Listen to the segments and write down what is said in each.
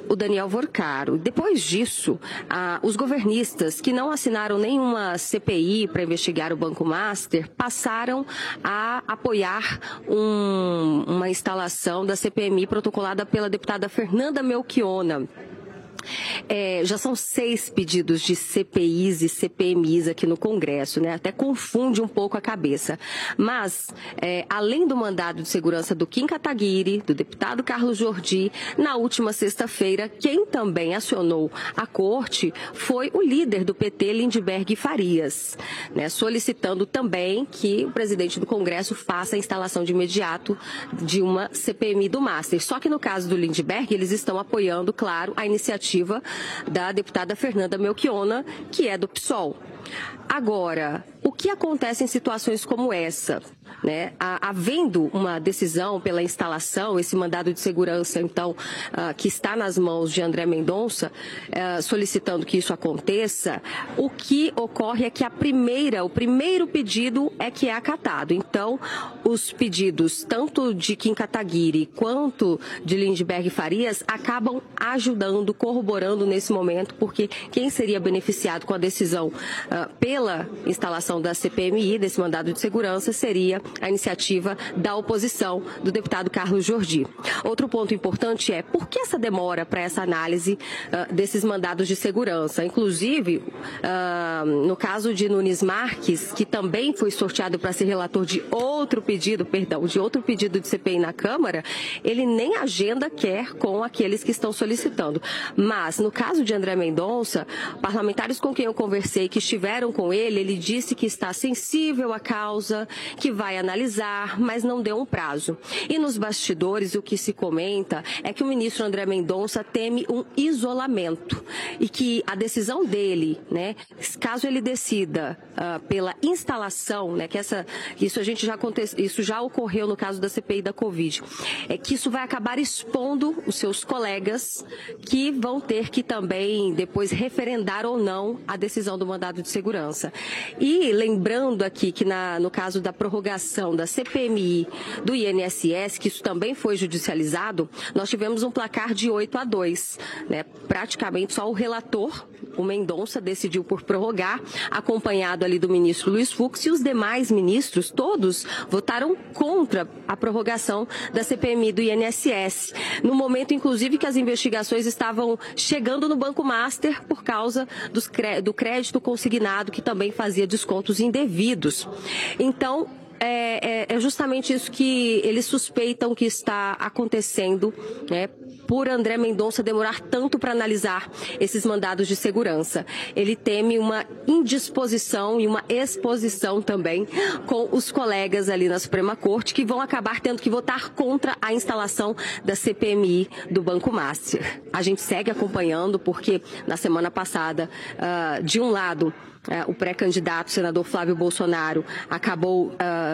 o Daniel Vorcaro. Depois disso, os governistas que não assinaram nenhuma CPI para investigar o Banco Master passaram a apoiar uma instalação da CPMI protocolada pela deputada Fernanda Melchiona. Já são 6 pedidos de CPIs e CPMIs aqui no Congresso, né? Até confunde um pouco a cabeça. Mas, além do mandado de segurança do Kim Kataguiri, do deputado Carlos Jordi, na última sexta-feira, quem também acionou a corte foi o líder do PT, Lindbergh Farias, né? Solicitando também que o presidente do Congresso faça a instalação de imediato de uma CPMI do Master. Só que no caso do Lindbergh, eles estão apoiando, claro, a iniciativa da deputada Fernanda Melchiona, que é do PSOL. Agora, o que acontece em situações como essa? Né? Havendo uma decisão pela instalação, esse mandado de segurança, então, que está nas mãos de André Mendonça, solicitando que isso aconteça, o que ocorre é que o primeiro pedido é que é acatado. Então, os pedidos, tanto de Kim Kataguiri quanto de Lindbergh Farias, acabam ajudando, corroborando nesse momento, porque quem seria beneficiado com a decisão pela instalação da CPMI, desse mandado de segurança, seria a iniciativa da oposição do deputado Carlos Jordi. Outro ponto importante é por que essa demora para essa análise desses mandados de segurança? Inclusive, no caso de Nunes Marques, que também foi sorteado para ser relator de outro pedido de CPI na Câmara, ele nem agenda quer com aqueles que estão solicitando. Mas, no caso de André Mendonça, parlamentares com quem eu conversei, que estiveram com ele disse que está sensível à causa, que vai analisar, mas não deu um prazo. E nos bastidores, o que se comenta é que o ministro André Mendonça teme um isolamento e que a decisão dele, né, caso ele decida pela instalação, né, isso já ocorreu no caso da CPI da Covid, é que isso vai acabar expondo os seus colegas que vão ter que também depois referendar ou não a decisão do mandado de segurança. E lembrando aqui que no caso da prorrogação da CPMI do INSS, que isso também foi judicializado, nós tivemos um placar de 8-2, né? Praticamente só o relator, o Mendonça, decidiu por prorrogar, acompanhado ali do ministro Luiz Fux, e os demais ministros, todos, votaram contra a prorrogação da CPMI do INSS, no momento, inclusive, que as investigações estavam chegando no Banco Master por causa do crédito consignado, que também fazia descontos indevidos. Então, é justamente isso que eles suspeitam que está acontecendo, né, por André Mendonça demorar tanto para analisar esses mandados de segurança. Ele teme uma indisposição e uma exposição também com os colegas ali na Suprema Corte, que vão acabar tendo que votar contra a instalação da CPMI do Banco Master. A gente segue acompanhando, porque na semana passada, de um lado, o pré-candidato, senador Flávio Bolsonaro, acabou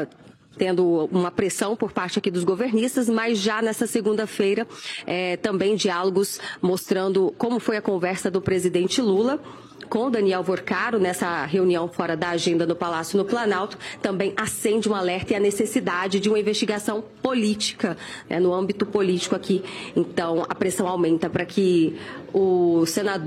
tendo uma pressão por parte aqui dos governistas, mas já nessa segunda-feira também diálogos mostrando como foi a conversa do presidente Lula com Daniel Vorcaro, nessa reunião fora da agenda no Palácio no Planalto, também acende um alerta e a necessidade de uma investigação política, né, no âmbito político aqui. Então, a pressão aumenta para que o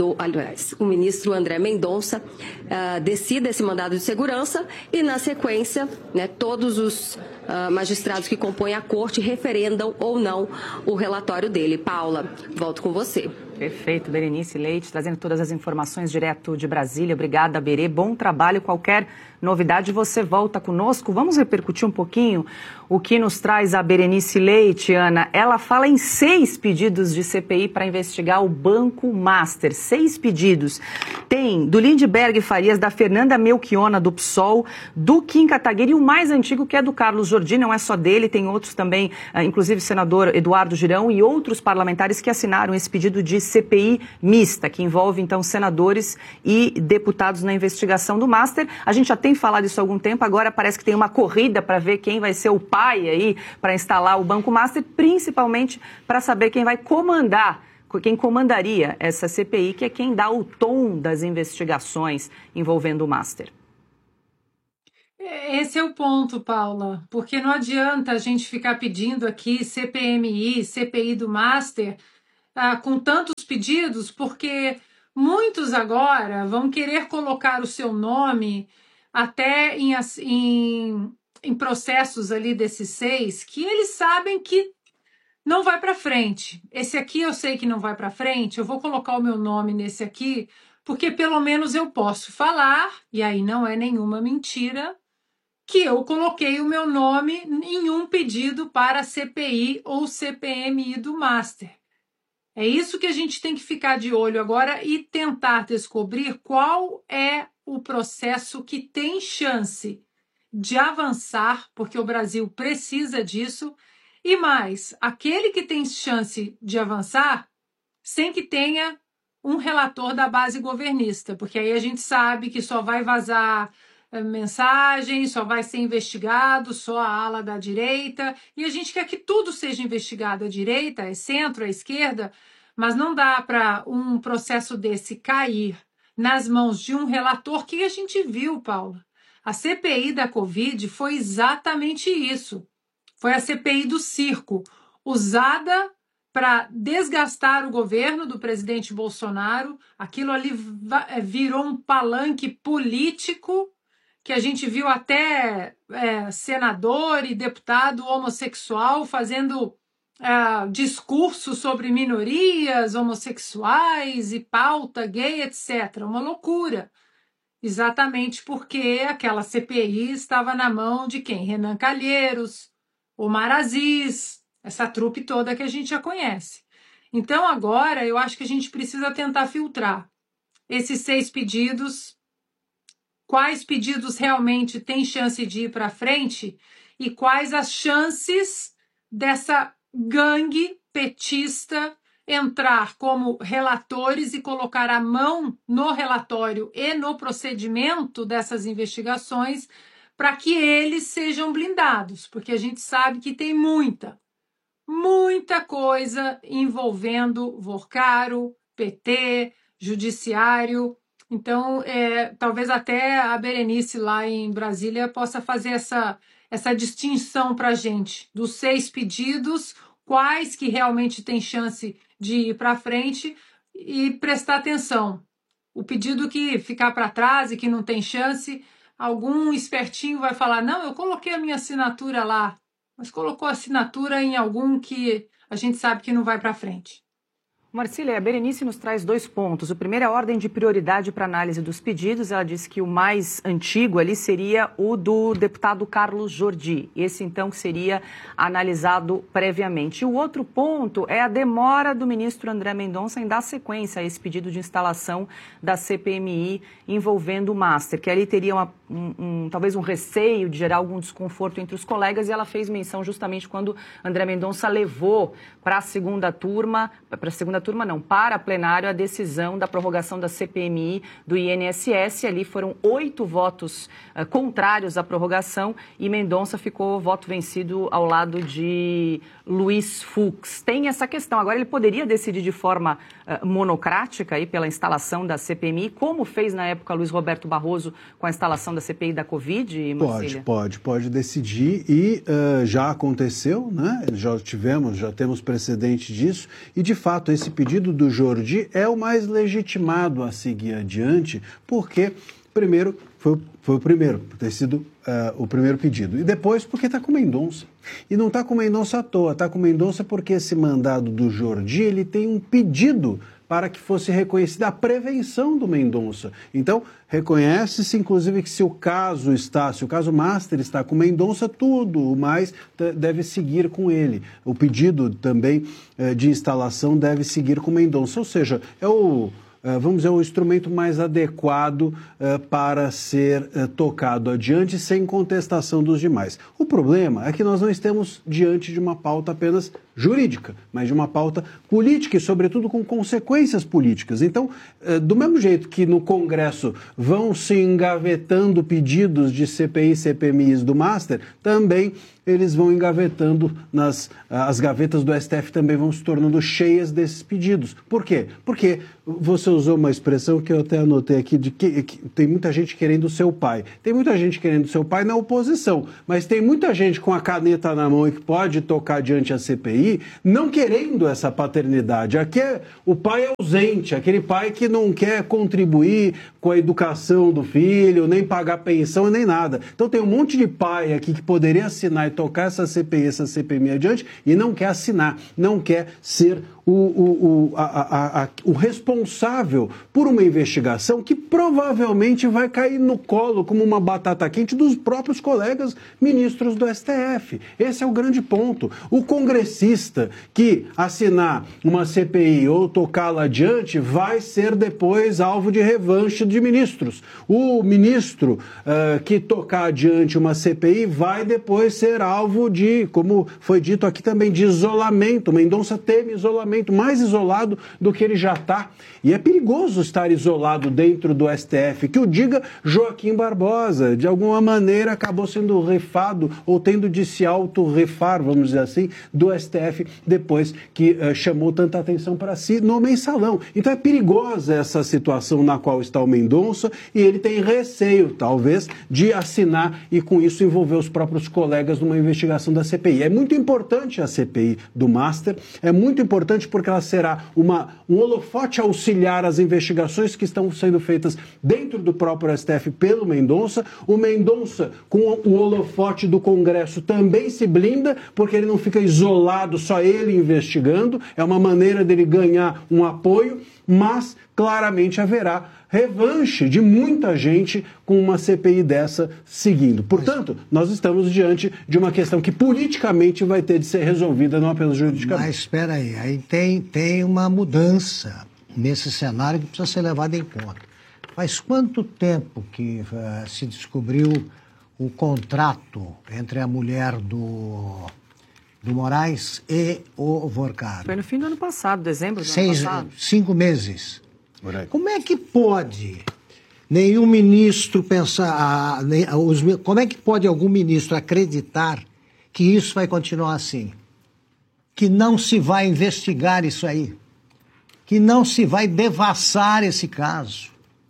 ministro André Mendonça decida esse mandado de segurança e, na sequência, né, todos os magistrados que compõem a corte referendam ou não o relatório dele. Paula, volto com você. Perfeito, Berenice Leite, trazendo todas as informações direto de Brasília. Obrigada, Berê. Bom trabalho. Qualquer novidade, você volta conosco. Vamos repercutir um pouquinho o que nos traz a Berenice Leite, Ana. Ela fala em 6 pedidos de CPI para investigar o Banco Master. 6 pedidos. Tem do Lindbergh Farias, da Fernanda Melchiona, do PSOL, do Kim Kataguiri, e o mais antigo, que é do Carlos Jordi. Não é só dele, tem outros também, inclusive o senador Eduardo Girão e outros parlamentares que assinaram esse pedido de CPI mista, que envolve, então, senadores e deputados na investigação do Master. A gente já tem falado isso há algum tempo, agora parece que tem uma corrida para ver quem vai ser o pai aí para instalar o Banco Master, principalmente para saber quem vai comandar, quem comandaria essa CPI, que é quem dá o tom das investigações envolvendo o Master. Esse é o ponto, Paula, porque não adianta a gente ficar pedindo aqui CPMI, CPI do Master, com tantos pedidos, porque muitos agora vão querer colocar o seu nome até em processos ali desses 6, que eles sabem que não vai para frente. Esse aqui eu sei que não vai para frente, eu vou colocar o meu nome nesse aqui, porque pelo menos eu posso falar, e aí não é nenhuma mentira, que eu coloquei o meu nome em um pedido para a CPI ou CPMI do Master. É isso que a gente tem que ficar de olho agora e tentar descobrir qual é o processo que tem chance de avançar, porque o Brasil precisa disso, e mais, aquele que tem chance de avançar, sem que tenha um relator da base governista, porque aí a gente sabe que só vai vazar mensagem, só vai ser investigado só a ala da direita, e a gente quer que tudo seja investigado, a direita, é centro, a esquerda, mas não dá para um processo desse cair nas mãos de um relator que a gente viu, Paula. A CPI da Covid foi exatamente isso. Foi a CPI do circo, usada para desgastar o governo do presidente Bolsonaro. Aquilo ali virou um palanque político que a gente viu até senador e deputado homossexual fazendo discurso sobre minorias homossexuais e pauta gay, etc. Uma loucura. Exatamente porque aquela CPI estava na mão de quem? Renan Calheiros, Omar Aziz, essa trupe toda que a gente já conhece. Então agora eu acho que a gente precisa tentar filtrar esses 6 pedidos, quais pedidos realmente têm chance de ir para frente e quais as chances dessa gangue petista entrar como relatores e colocar a mão no relatório e no procedimento dessas investigações para que eles sejam blindados, porque a gente sabe que tem muita coisa envolvendo Vorcaro, PT, Judiciário. Então, talvez até a Berenice lá em Brasília possa fazer essa distinção para a gente dos 6 pedidos, quais que realmente têm chance de ir para frente e prestar atenção. O pedido que ficar para trás e que não tem chance, algum espertinho vai falar, não, eu coloquei a minha assinatura lá, mas colocou a assinatura em algum que a gente sabe que não vai para frente. Marcília, a Berenice nos traz 2 pontos. O primeiro é a ordem de prioridade para análise dos pedidos. Ela disse que o mais antigo ali seria o do deputado Carlos Jordi. Esse, então, que seria analisado previamente. E o outro ponto é a demora do ministro André Mendonça em dar sequência a esse pedido de instalação da CPMI envolvendo o Master, que ali teria talvez um receio de gerar algum desconforto entre os colegas, e ela fez menção justamente quando André Mendonça levou para a segunda turma, para plenário, a decisão da prorrogação da CPMI do INSS. Ali foram 8 votos contrários à prorrogação e Mendonça ficou voto vencido ao lado de Luiz Fux. Tem essa questão. Agora, ele poderia decidir de forma monocrática aí pela instalação da CPMI, como fez na época Luiz Roberto Barroso com a instalação da CPI da Covid, Marcília? Pode decidir e já aconteceu, né? Já temos precedente disso e, de fato, esse pedido do Jordi é o mais legitimado a seguir adiante, porque, primeiro, foi o primeiro, por ter sido o primeiro pedido. E depois, porque está com Mendonça. E não está com Mendonça à toa, está com Mendonça porque esse mandado do Jordi, ele tem um pedido para que fosse reconhecida a prevenção do Mendonça. Então, reconhece-se, inclusive, que se o caso Master está com Mendonça, tudo o mais deve seguir com ele. O pedido também de instalação deve seguir com Mendonça. Ou seja, vamos dizer, o instrumento mais adequado para ser tocado adiante sem contestação dos demais. O problema é que nós não estamos diante de uma pauta apenas jurídica, mas de uma pauta política e, sobretudo, com consequências políticas. Então, do mesmo jeito que no Congresso vão se engavetando pedidos de CPI e CPMIs do Master, também eles vão engavetando, as gavetas do STF também vão se tornando cheias desses pedidos. Por quê? Porque você usou uma expressão que eu até anotei aqui, de que tem muita gente querendo o seu pai. Tem muita gente querendo o seu pai na oposição, mas tem muita gente com a caneta na mão e que pode tocar diante a CPI, CPI não querendo essa paternidade. Aqui é o pai ausente, aquele pai que não quer contribuir com a educação do filho, nem pagar pensão, nem nada. Então tem um monte de pai aqui que poderia assinar e tocar essa CPI, essa CPMI adiante, e não quer assinar, não quer ser o responsável por uma investigação que provavelmente vai cair no colo como uma batata quente dos próprios colegas ministros do STF. Esse é o grande ponto. O congressista que assinar uma CPI ou tocá-la adiante vai ser depois alvo de revanche de ministros. O ministro que tocar adiante uma CPI vai depois ser alvo de, como foi dito aqui também, de isolamento. Mendonça teme isolamento, mais isolado do que ele já está. E é perigoso estar isolado dentro do STF, que o diga Joaquim Barbosa. De alguma maneira acabou sendo refado ou tendo de se auto-refar, vamos dizer assim, do STF depois que chamou tanta atenção para si no mensalão. Então é perigosa essa situação na qual está o Mendonça e ele tem receio, talvez, de assinar e com isso envolver os próprios colegas numa investigação da CPI. É muito importante a CPI do Master, é muito importante porque ela será um holofote auxiliar às investigações que estão sendo feitas dentro do próprio STF pelo Mendonça. O Mendonça, com o holofote do Congresso, também se blinda, porque ele não fica isolado, só ele investigando. É uma maneira dele ganhar um apoio, mas claramente haverá revanche de muita gente com uma CPI dessa seguindo. Portanto, nós estamos diante de uma questão que politicamente vai ter de ser resolvida, não apenas juridicamente. Mas espera aí tem uma mudança nesse cenário que precisa ser levada em conta. Faz quanto tempo que se descobriu o contrato entre a mulher do Moraes e o Vorcado? Foi no fim do ano passado, dezembro do ano passado. 5 meses. Como é que pode nenhum ministro pensar... como é que pode algum ministro acreditar que isso vai continuar assim? Que não se vai investigar isso aí? Que não se vai devassar esse caso?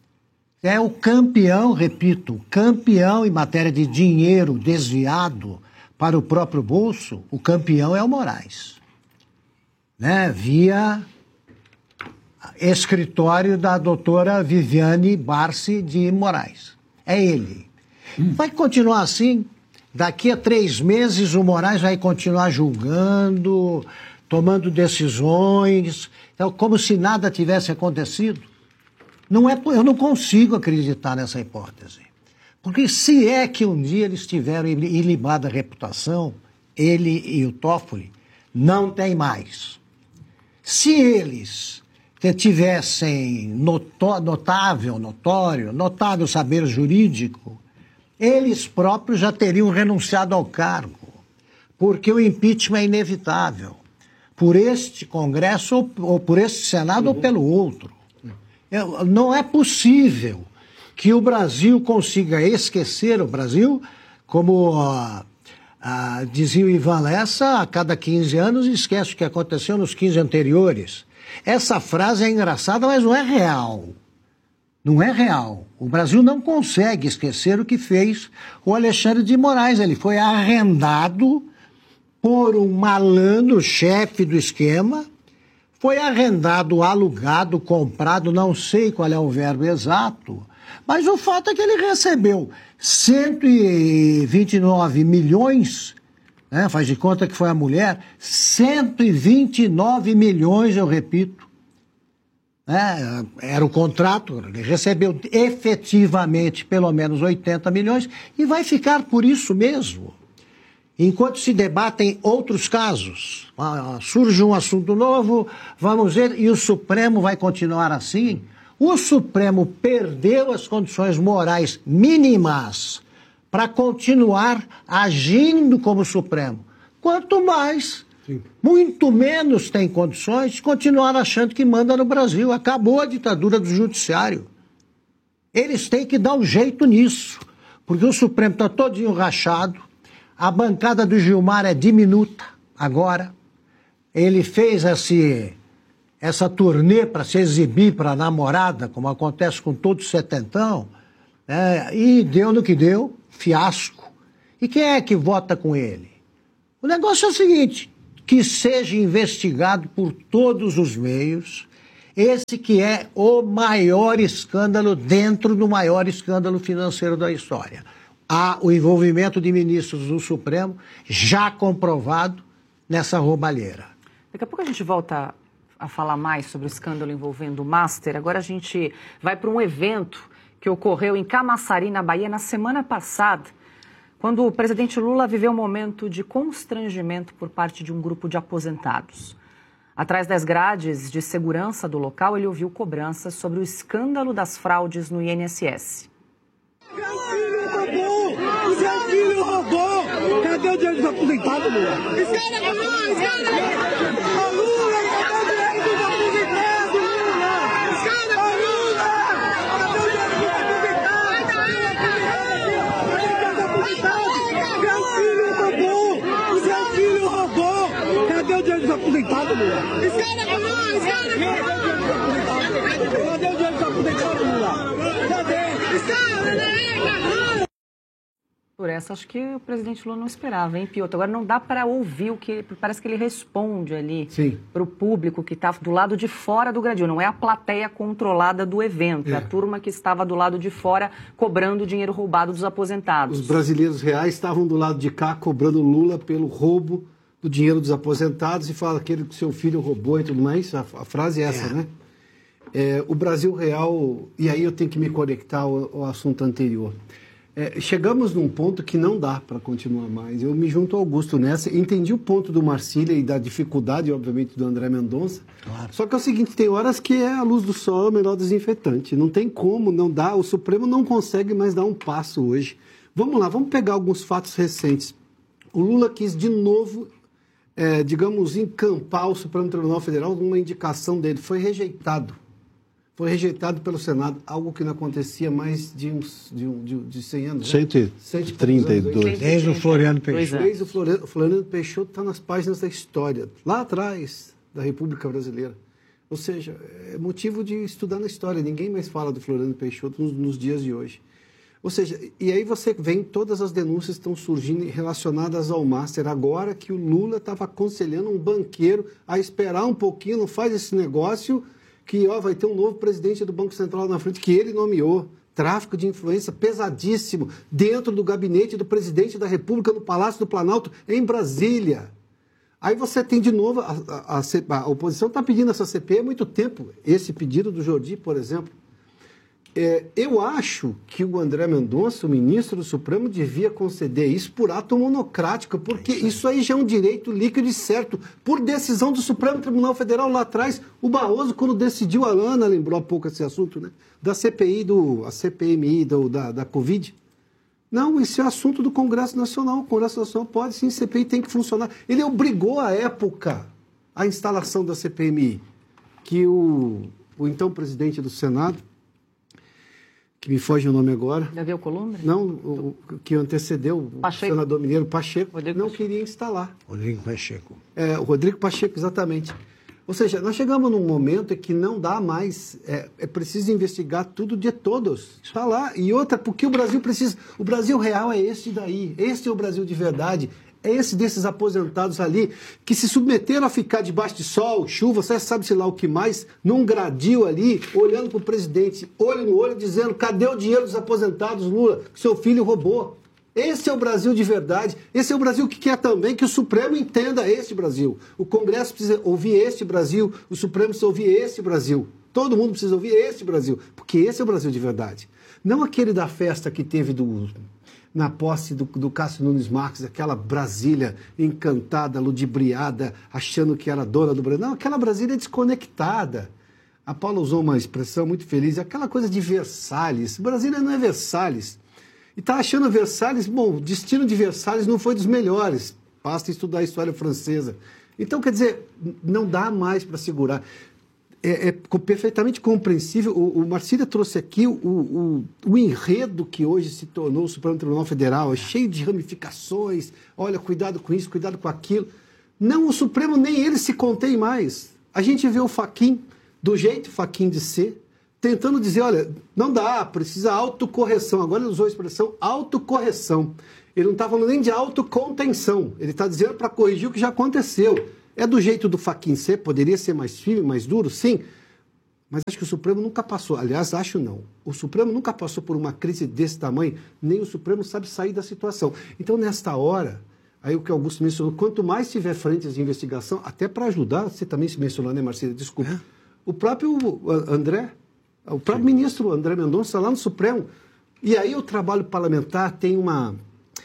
É o campeão, repito, campeão em matéria de dinheiro desviado para o próprio bolso, o campeão é o Moraes. Né? Via escritório da doutora Viviane Barsi de Moraes. É ele. Vai continuar assim? Daqui a 3 meses o Moraes vai continuar julgando, tomando decisões, então, como se nada tivesse acontecido? Eu não consigo acreditar nessa hipótese. Porque se é que um dia eles tiveram ilibada a reputação, ele e o Toffoli, não tem mais. Se eles tivessem notável saber jurídico, eles próprios já teriam renunciado ao cargo, porque o impeachment é inevitável, por este Congresso ou por este Senado ou pelo outro. Não é possível que o Brasil consiga esquecer o Brasil, como dizia o Ivan Lessa, a cada 15 anos esquece o que aconteceu nos 15 anteriores. Essa frase é engraçada, mas não é real. Não é real. O Brasil não consegue esquecer o que fez o Alexandre de Moraes. Ele foi arrendado por um malandro, chefe do esquema, foi arrendado, alugado, comprado, não sei qual é o verbo exato, mas o fato é que ele recebeu 129 milhões, né, faz de conta que foi a mulher, 129 milhões, eu repito, era o contrato, ele recebeu efetivamente pelo menos 80 milhões e vai ficar por isso mesmo. Enquanto se debatem outros casos, surge um assunto novo, vamos ver, e o Supremo vai continuar assim. O Supremo perdeu as condições morais mínimas para continuar agindo como Supremo. Quanto mais, muito menos tem condições de continuar achando que manda no Brasil. Acabou a ditadura do judiciário. Eles têm que dar um jeito nisso, porque o Supremo está todinho rachado. A bancada do Gilmar é diminuta agora. Ele fez essa turnê para se exibir para a namorada, como acontece com todo setentão, e deu no que deu, fiasco. E quem é que vota com ele? O negócio é o seguinte, que seja investigado por todos os meios, esse que é o maior escândalo dentro do maior escândalo financeiro da história. Há o envolvimento de ministros do Supremo já comprovado nessa roubalheira. Daqui a pouco a gente volta a falar mais sobre o escândalo envolvendo o Master. Agora a gente vai para um evento que ocorreu em Camaçari, na Bahia, na semana passada, quando o presidente Lula viveu um momento de constrangimento por parte de um grupo de aposentados. Atrás das grades de segurança do local, ele ouviu cobranças sobre o escândalo das fraudes no INSS. Meu filho roubou! O seu filho roubou! Cadê o dinheiro dos aposentados, Lula? Escada pra nós! Escada! Lula, cadê o dinheiro dos aposentados, Lula? Escada pra nós! Cadê o dinheiro dos aposentados? Meu filho roubou! O seu filho roubou! Cadê o dinheiro dos aposentados, Lula? Escada pra nós! Escada! Cadê o dinheiro dos aposentados, Lula? Cadê? Escada, né? Por essa, acho que o presidente Lula não esperava, hein, Piotr? Agora não dá para ouvir o que... Parece que ele responde ali para o público que está do lado de fora do gradil. Não é a plateia controlada do evento, é a turma que estava do lado de fora cobrando o dinheiro roubado dos aposentados. Os brasileiros reais estavam do lado de cá cobrando Lula pelo roubo do dinheiro dos aposentados e fala aquele que seu filho roubou e tudo mais. A frase é essa, né? O Brasil real... E aí eu tenho que me conectar ao assunto anterior. Chegamos num ponto que não dá para continuar mais. Eu me junto ao Augusto nessa. Entendi o ponto do Marcília e da dificuldade, obviamente, do André Mendonça. Claro. Só que é o seguinte, tem horas que a luz do sol é o melhor desinfetante. Não tem como, não dá. O Supremo não consegue mais dar um passo hoje. Vamos lá, vamos pegar alguns fatos recentes. O Lula quis de novo, digamos, encampar o Supremo Tribunal Federal numa indicação dele. Foi rejeitado. Foi rejeitado pelo Senado, algo que não acontecia mais de 100 anos. 132. Desde o Floriano Peixoto. Desde o Floriano Peixoto está nas páginas da história, lá atrás da República Brasileira. Ou seja, é motivo de estudar na história. Ninguém mais fala do Floriano Peixoto nos dias de hoje. Ou seja, e aí você vê todas as denúncias que estão surgindo relacionadas ao Master. Agora que o Lula estava aconselhando um banqueiro a esperar um pouquinho, não faz esse negócio... que vai ter um novo presidente do Banco Central na frente, que ele nomeou. Tráfico de influência pesadíssimo dentro do gabinete do presidente da República, no Palácio do Planalto, em Brasília. Aí você tem de novo, a oposição está pedindo essa CPI há muito tempo. Esse pedido do Jordi, por exemplo. Eu acho que o André Mendonça, o ministro do Supremo, devia conceder isso por ato monocrático, porque isso aí já é um direito líquido e certo, por decisão do Supremo Tribunal Federal lá atrás. O Barroso, quando decidiu, a Ana lembrou há pouco esse assunto, né? Da CPI, a CPMI da Covid. Não, isso é assunto do Congresso Nacional. O Congresso Nacional pode, sim, CPI tem que funcionar. Ele obrigou, à época, a instalação da CPMI, que o então presidente do Senado, que me foge o nome agora. Davi Alcolumbre? Não, o que antecedeu o senador mineiro Pacheco, não queria instalar. Rodrigo Pacheco. O Rodrigo Pacheco, exatamente. Ou seja, nós chegamos num momento em que não dá mais, é preciso investigar tudo de todos. Está lá. E outra, porque o Brasil precisa... O Brasil real é esse daí. Esse é o Brasil de verdade. É esse desses aposentados ali que se submeteram a ficar debaixo de sol, chuva, você sabe-se lá o que mais, num gradil ali, olhando para o presidente, olho no olho, dizendo: cadê o dinheiro dos aposentados, Lula, que seu filho roubou? Esse é o Brasil de verdade. Esse é o Brasil que quer também que o Supremo entenda este Brasil. O Congresso precisa ouvir este Brasil, o Supremo precisa ouvir este Brasil. Todo mundo precisa ouvir este Brasil, porque esse é o Brasil de verdade. Não aquele da festa que teve na posse do Cássio Nunes Marques, aquela Brasília encantada, ludibriada, achando que era dona do Brasil. Não, aquela Brasília desconectada. A Paula usou uma expressão muito feliz, aquela coisa de Versalhes. Brasília não é Versalhes. E está achando Versalhes, bom, o destino de Versalhes não foi dos melhores. Basta estudar a história francesa. Então, quer dizer, não dá mais para segurar. É perfeitamente compreensível. O Marcília trouxe aqui o enredo que hoje se tornou o Supremo Tribunal Federal, é cheio de ramificações, olha, cuidado com isso, cuidado com aquilo. Não, o Supremo nem ele se contém mais. A gente vê o Fachin, do jeito Fachin de ser, tentando dizer, olha, não dá, precisa autocorreção. Agora ele usou a expressão autocorreção. Ele não está falando nem de autocontenção. Ele está dizendo para corrigir o que já aconteceu. É do jeito do Fachin ser, poderia ser mais firme, mais duro, sim. Mas acho que o Supremo nunca passou. Aliás, acho não. O Supremo nunca passou por uma crise desse tamanho, nem o Supremo sabe sair da situação. Então, nesta hora, aí o que o Augusto mencionou, quanto mais tiver frentes de investigação, até para ajudar, você também se mencionou, né, Marcelo? Desculpa. O próprio André, o próprio ministro André Mendonça lá no Supremo. E aí o trabalho parlamentar tem uma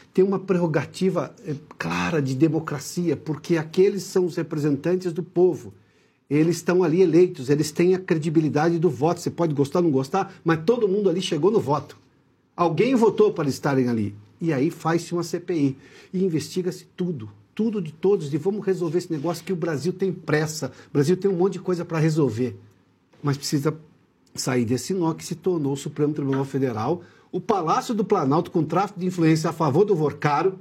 prerrogativa clara de democracia, porque aqueles são os representantes do povo. Eles estão ali eleitos, eles têm a credibilidade do voto. Você pode gostar ou não gostar, mas todo mundo ali chegou no voto. Alguém votou para eles estarem ali. E aí faz-se uma CPI e investiga-se tudo de todos, e vamos resolver esse negócio que o Brasil tem pressa. O Brasil tem um monte de coisa para resolver, mas precisa sair desse nó que se tornou o Supremo Tribunal Federal, o Palácio do Planalto com tráfico de influência a favor do Vorcaro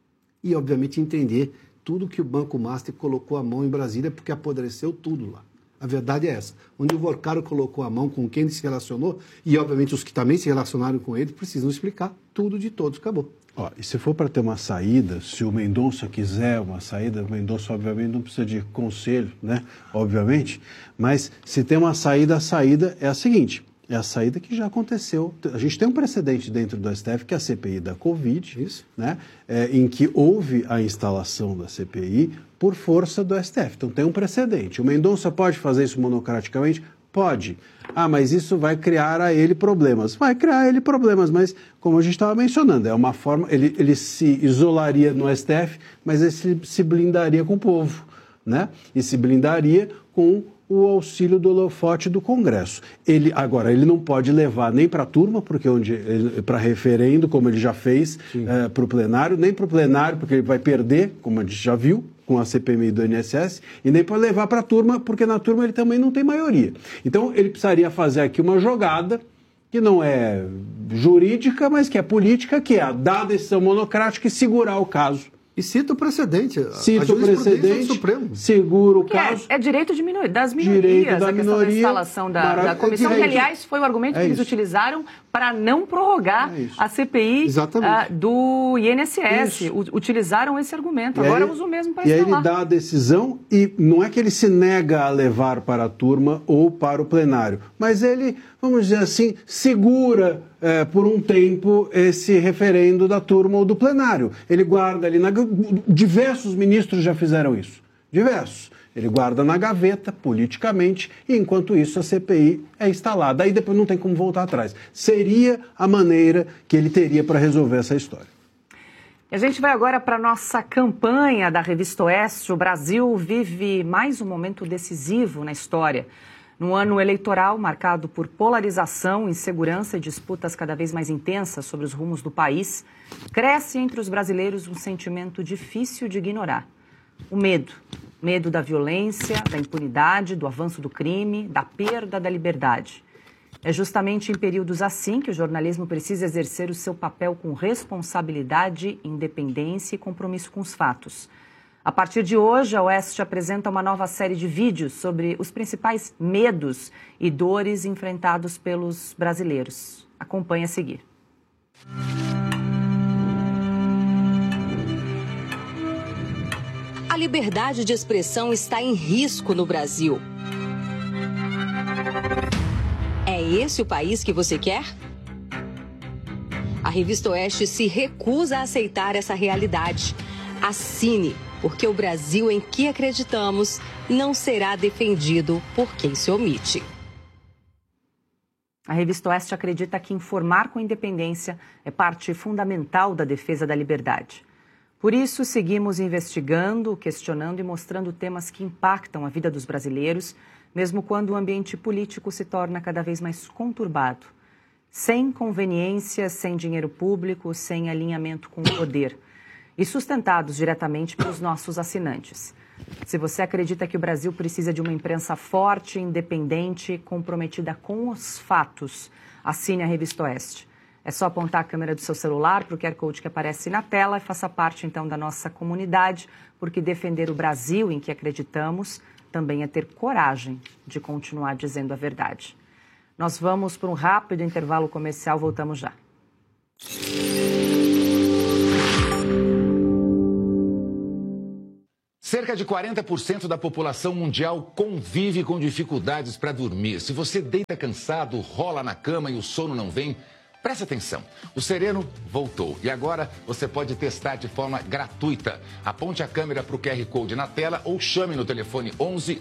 e, obviamente, entender tudo que o Banco Master colocou a mão em Brasília, porque apodreceu tudo lá. A verdade é essa. Onde o Vorcaro colocou a mão, com quem ele se relacionou, e, obviamente, os que também se relacionaram com ele, precisam explicar tudo de todos. Acabou. Ó, e se for para ter uma saída, se o Mendonça quiser uma saída, o Mendonça, obviamente, não precisa de conselho, né? Obviamente. Mas se tem uma saída, a saída é a seguinte. É a saída que já aconteceu. A gente tem um precedente dentro do STF, que é a CPI da Covid, isso, né? Em que houve a instalação da CPI por força do STF. Então tem um precedente. O Mendonça pode fazer isso monocraticamente? Pode. Ah, mas isso vai criar a ele problemas. Vai criar a ele problemas, mas como a gente estava mencionando, é uma forma, ele se isolaria no STF, mas ele se blindaria com o povo, né? E se blindaria com o auxílio do holofote do Congresso. Agora, ele não pode levar nem para a turma, porque para referendo, como ele já fez, para o plenário, nem para o plenário, porque ele vai perder, como a gente já viu, com a CPMI do INSS, e nem pode levar para a turma, porque na turma ele também não tem maioria. Então, ele precisaria fazer aqui uma jogada que não é jurídica, mas que é política, que é dar a decisão monocrática e segurar o caso. E cita o precedente. Cita o precedente, segura o caso. É direito das minorias, direito da a questão da instalação da comissão, que, aliás, foi o argumento que eles utilizaram para não prorrogar a CPI do INSS. Utilizaram esse argumento. Agora usam o mesmo para instalar. E aí ele dá a decisão e não é que ele se nega a levar para a turma ou para o plenário, mas ele, vamos dizer assim, segura por um tempo esse referendo da turma ou do plenário. Ele guarda ali diversos ministros já fizeram isso. Diversos. Ele guarda na gaveta, politicamente, e enquanto isso a CPI é instalada. Aí depois não tem como voltar atrás. Seria a maneira que ele teria para resolver essa história. E a gente vai agora para a nossa campanha da Revista Oeste. O Brasil vive mais um momento decisivo na história. Num ano eleitoral marcado por polarização, insegurança e disputas cada vez mais intensas sobre os rumos do país, cresce entre os brasileiros um sentimento difícil de ignorar. O medo. Medo da violência, da impunidade, do avanço do crime, da perda da liberdade. É justamente em períodos assim que o jornalismo precisa exercer o seu papel com responsabilidade, independência e compromisso com os fatos. A partir de hoje, a Oeste apresenta uma nova série de vídeos sobre os principais medos e dores enfrentados pelos brasileiros. Acompanhe a seguir. A liberdade de expressão está em risco no Brasil. É esse o país que você quer? A Revista Oeste se recusa a aceitar essa realidade. Assine, porque o Brasil em que acreditamos não será defendido por quem se omite. A Revista Oeste acredita que informar com independência é parte fundamental da defesa da liberdade. Por isso, seguimos investigando, questionando e mostrando temas que impactam a vida dos brasileiros, mesmo quando o ambiente político se torna cada vez mais conturbado. Sem conveniência, sem dinheiro público, sem alinhamento com o poder. E sustentados diretamente pelos nossos assinantes. Se você acredita que o Brasil precisa de uma imprensa forte, independente, comprometida com os fatos, assine a Revista Oeste. É só apontar a câmera do seu celular para o QR Code que aparece na tela e faça parte, então, da nossa comunidade, porque defender o Brasil em que acreditamos também é ter coragem de continuar dizendo a verdade. Nós vamos para um rápido intervalo comercial, voltamos já. Cerca de 40% da população mundial convive com dificuldades para dormir. Se você deita cansado, rola na cama e o sono não vem, preste atenção. O Sereno voltou e agora você pode testar de forma gratuita. Aponte a câmera para o QR Code na tela ou chame no telefone 11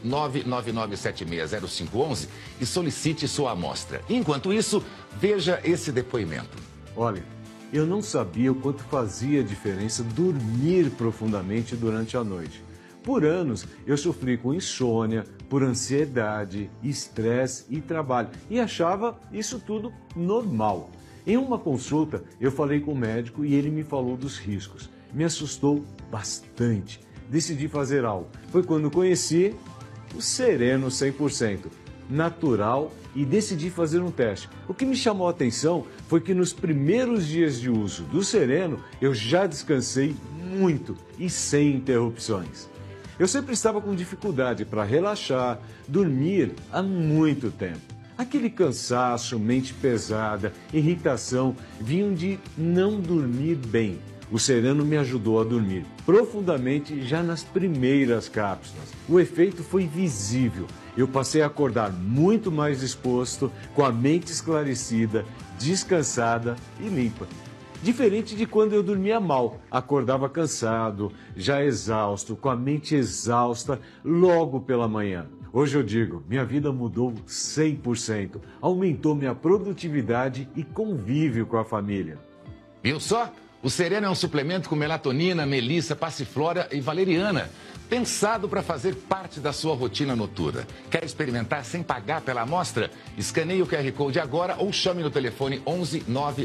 999760511 e solicite sua amostra. Enquanto isso, veja esse depoimento. Olha, eu não sabia o quanto fazia diferença dormir profundamente durante a noite. Por anos, eu sofri com insônia, por ansiedade, estresse e trabalho e achava isso tudo normal. Em uma consulta, eu falei com o médico e ele me falou dos riscos. Me assustou bastante. Decidi fazer algo. Foi quando conheci o Sereno 100%, natural, e decidi fazer um teste. O que me chamou a atenção foi que nos primeiros dias de uso do Sereno, eu já descansei muito e sem interrupções. Eu sempre estava com dificuldade para relaxar, dormir há muito tempo. Aquele cansaço, mente pesada, irritação, vinham de não dormir bem. O Sereno me ajudou a dormir profundamente já nas primeiras cápsulas. O efeito foi visível. Eu passei a acordar muito mais disposto, com a mente esclarecida, descansada e limpa. Diferente de quando eu dormia mal, acordava cansado, já exausto, com a mente exausta logo pela manhã. Hoje eu digo, minha vida mudou 100%, aumentou minha produtividade e convívio com a família. Viu só? O Sereno é um suplemento com melatonina, melissa, passiflora e valeriana, pensado para fazer parte da sua rotina noturna. Quer experimentar sem pagar pela amostra? Escaneie o QR Code agora ou chame no telefone 11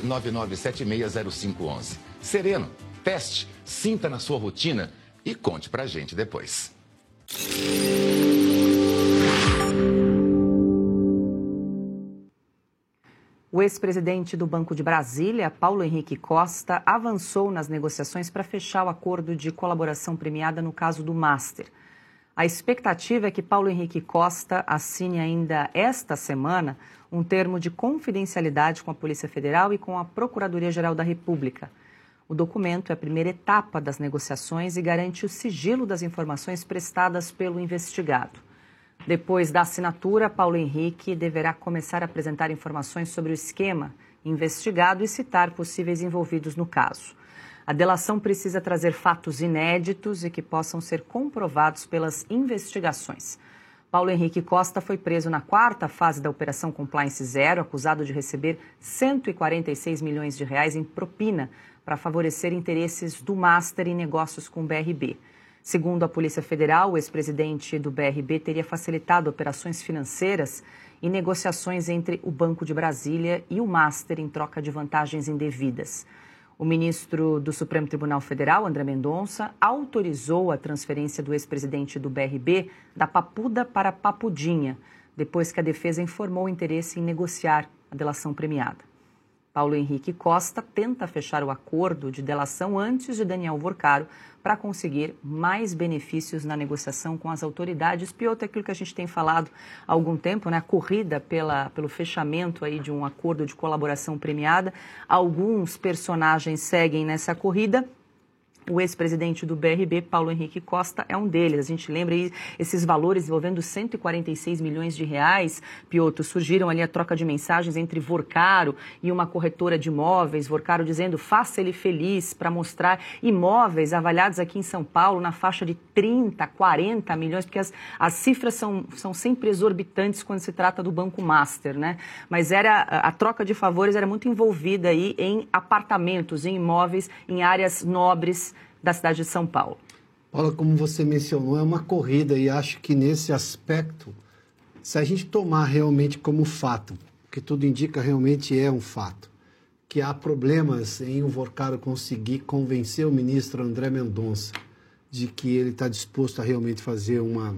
999760511. Sereno, teste, sinta na sua rotina e conte pra gente depois. O ex-presidente do Banco de Brasília, Paulo Henrique Costa, avançou nas negociações para fechar o acordo de colaboração premiada no caso do Master. A expectativa é que Paulo Henrique Costa assine ainda esta semana um termo de confidencialidade com a Polícia Federal e com a Procuradoria-Geral da República. O documento é a primeira etapa das negociações e garante o sigilo das informações prestadas pelo investigado. Depois da assinatura, Paulo Henrique deverá começar a apresentar informações sobre o esquema investigado e citar possíveis envolvidos no caso. A delação precisa trazer fatos inéditos e que possam ser comprovados pelas investigações. Paulo Henrique Costa foi preso na quarta fase da Operação Compliance Zero, acusado de receber 146 milhões de reais em propina para favorecer interesses do Master em negócios com o BRB. Segundo a Polícia Federal, o ex-presidente do BRB teria facilitado operações financeiras e negociações entre o Banco de Brasília e o Master em troca de vantagens indevidas. O ministro do Supremo Tribunal Federal, André Mendonça, autorizou a transferência do ex-presidente do BRB da Papuda para Papudinha, depois que a defesa informou o interesse em negociar a delação premiada. Paulo Henrique Costa tenta fechar o acordo de delação antes de Daniel Vorcaro para conseguir mais benefícios na negociação com as autoridades. Piotr, aquilo que a gente tem falado há algum tempo, né? A corrida pelo fechamento aí de um acordo de colaboração premiada. Alguns personagens seguem nessa corrida. O ex-presidente do BRB, Paulo Henrique Costa, é um deles. A gente lembra aí esses valores envolvendo 146 milhões de reais, Piotr, surgiram ali a troca de mensagens entre Vorcaro e uma corretora de imóveis. Vorcaro dizendo, faça ele feliz, para mostrar imóveis avaliados aqui em São Paulo na faixa de 30, 40 milhões, porque as cifras são sempre exorbitantes quando se trata do Banco Master, né? Mas a troca de favores era muito envolvida aí em apartamentos, em imóveis, em áreas nobres da cidade de São Paulo. Paula, como você mencionou, é uma corrida e acho que nesse aspecto, se a gente tomar realmente como fato, porque tudo indica realmente é um fato, que há problemas em o Vorcaro conseguir convencer o ministro André Mendonça de que ele está disposto a realmente fazer uma